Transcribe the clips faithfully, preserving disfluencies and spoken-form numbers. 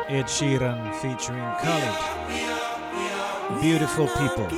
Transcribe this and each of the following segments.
Ed Sheeran featuring Khalid. Beautiful People.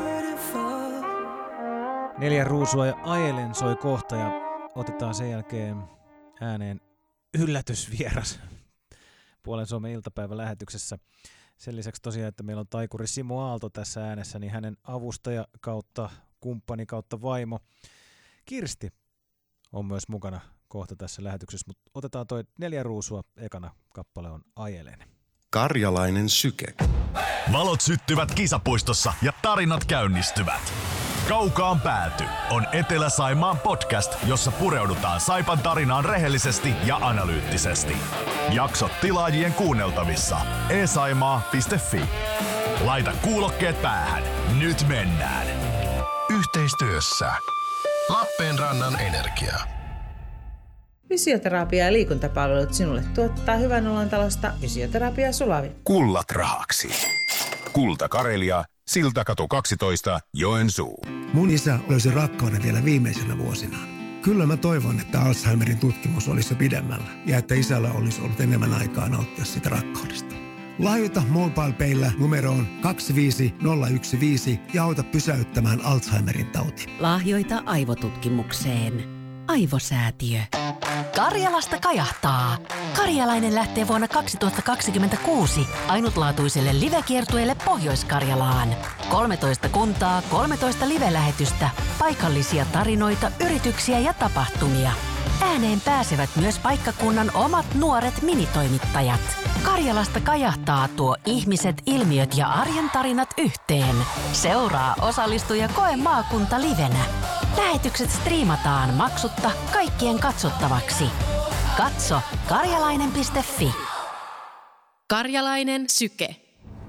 Neljä ruusua ja Ajelen soi kohta ja otetaan sen jälkeen ääneen yllätysvieras Puolen Suomen iltapäivän lähetyksessä. Sen lisäksi tosiaan, että meillä on taikuri Simo Aalto tässä äänessä, niin hänen avustaja kautta kumppani kautta vaimo Kirsti on myös mukana kohta tässä lähetyksessä, mutta otetaan toi neljä ruusua. Ekana kappale on Ajelen. Karjalainen syke. Valot syttyvät kisapuistossa ja tarinat käynnistyvät. Kaukaan pääty on Etelä-Saimaan podcast, jossa pureudutaan Saipan tarinaan rehellisesti ja analyyttisesti. Jaksot tilaajien kuunneltavissa e saimaa piste fi. Laita kuulokkeet päähän. Nyt mennään. Yhteistyössä Lappeenrannan Energia. Fysioterapia ja liikuntapalvelut sinulle tuottaa Hyvän olon talosta Fysioterapia Sulavi. Kullat rahaksi. Kulta Karelia, Siltakatu kaksitoista, Joensuu. Mun isä löysi rakkauden vielä viimeisenä vuosinaan. Kyllä mä toivon, että Alzheimerin tutkimus olisi jo pidemmällä ja että isällä olisi ollut enemmän aikaa nauttia siitä rakkaudesta. Lahjoita MobilePayllä numeroon kaksi viisi nolla yksi viisi ja auta pysäyttämään Alzheimerin tauti. Lahjoita aivotutkimukseen. Aivosäätiö. Karjalasta kajahtaa. Karjalainen lähtee vuonna kaksituhattakaksikymmentäkuusi ainutlaatuiselle livekiertueelle Pohjois-Karjalaan. kolmetoista kuntaa, kolmetoista live-lähetystä, paikallisia tarinoita, yrityksiä ja tapahtumia. Ääneen pääsevät myös paikkakunnan omat nuoret minitoimittajat. Karjalasta kajahtaa tuo ihmiset, ilmiöt ja arjen tarinat yhteen. Seuraa, osallistu ja koe maakunta livenä. Lähetykset striimataan maksutta kaikkien katsottavaksi. Katso karjalainen piste fi. Karjalainen syke.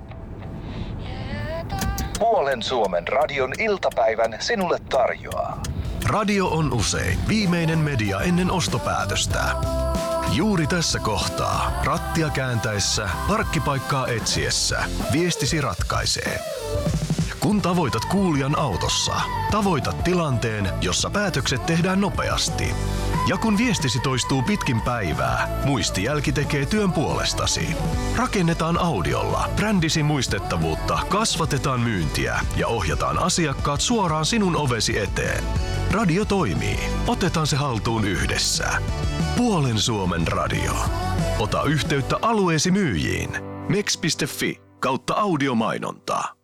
Puolen Suomen radion iltapäivän sinulle tarjoaa. Radio on usein viimeinen media ennen ostopäätöstä. Juuri tässä kohtaa, rattia kääntäessä, parkkipaikkaa etsiessä, viestisi ratkaisee. Kun tavoitat kuulijan autossa, tavoitat tilanteen, jossa päätökset tehdään nopeasti. Ja kun viestisi toistuu pitkin päivää, muistijälki tekee työn puolestasi. Rakennetaan audiolla brändisi muistettavuutta, kasvatetaan myyntiä ja ohjataan asiakkaat suoraan sinun ovesi eteen. Radio toimii. Otetaan se haltuun yhdessä. Puolen Suomen radio. Ota yhteyttä alueesi myyjiin. mex piste fi kautta audiomainontaa.